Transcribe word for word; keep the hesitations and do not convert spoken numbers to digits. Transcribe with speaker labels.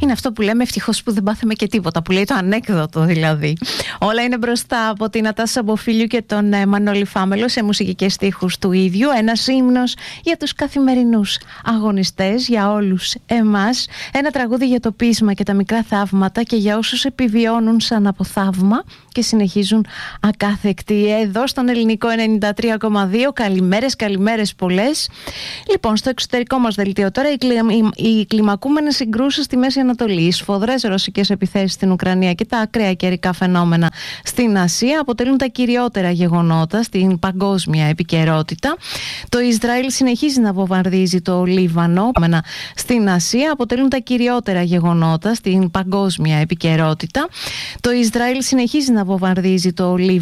Speaker 1: Είναι αυτό που λέμε ευτυχώς που δεν πάθαμε και τίποτα, που λέει το ανέκδοτο δηλαδή. Όλα είναι μπροστά από την Νατάσα Σαμποφίλιου και τον ε, Μανώλη Φάμελο σε μουσικές στίχους του ίδιου. Ένας ύμνος για τους καθημερινούς αγωνιστές, για όλους εμάς. Ένα τραγούδι για το πείσμα και τα μικρά θαύματα και για όσους επιβιώνουν σαν από θαύμα και συνεχίζουν ακάθεκτοι. Εδώ στον Ελληνικό ενενήντα τρία κόμμα δύο. Καλημέρες, καλημέρες πολλές. Λοιπόν, στο εξωτερικό μας δελτίο τώρα, οι, κλι... οι κλιμακούμενες συγκρούσεις στη Μέση Ανατολή, οι σφοδρές ρωσικές επιθέσεις στην Ουκρανία και τα ακραία καιρικά φαινόμενα στην Ασία αποτελούν τα κυριότερα γεγονότα στην παγκόσμια επικαιρότητα. Το Ισραήλ συνεχίζει να βομβαρδίζει το Λίβανο στην Ασία, αποτελούν τα κυριότερα γεγονότα στην παγκόσμια επικαιρότητα. Το Ισραήλ συνεχίζει να βομβαρδίζει το Λίβανο